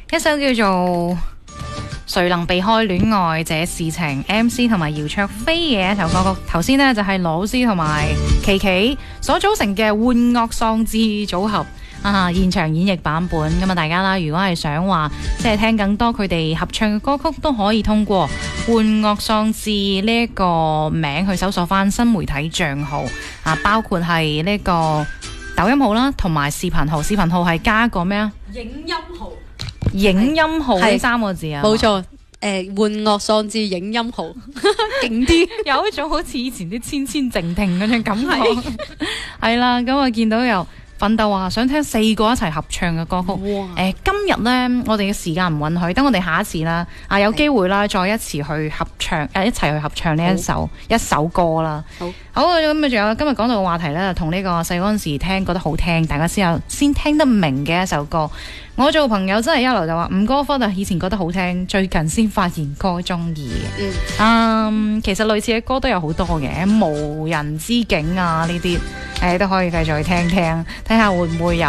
一首叫做誰能避開戀愛這事情 MC 同埋姚焯菲嘅一首歌曲。頭先呢，就係羅斯同埋琪琪所組成嘅玩樂喪志組合現場演繹版本。咁大家啦，如果係想話即係聽更多佢哋合唱嘅歌曲，都可以通過玩樂喪志呢一個名去搜索翻新媒體賬號包括係呢個抖音號啦，同埋視頻號。視頻號係加個咩啊？影音號呢3個字啊， 冇錯。玩樂喪志影音號，勁啲， 有一種好似以前啲千千靜聽嗰種感覺。係啦，咁我見到有奮鬥話想聽4個一齊合唱嘅歌曲。今日呢，我哋嘅時間唔允許，等我哋下一次啦，有機會啦，再一齊去合唱，一齊去合唱呢一首歌啦。好，咁仲有今日講到嘅話題呢，同呢個細嗰陣時聽覺得好聽，大家先聽得明嘅一首歌。我做朋友真係一來就話吳哥窟以前覺得好聽，最近先發現歌中意嘅。其實類似嘅歌都有好多嘅，無人之境啊呢啲，都可以繼續去聽聽，睇下會唔會有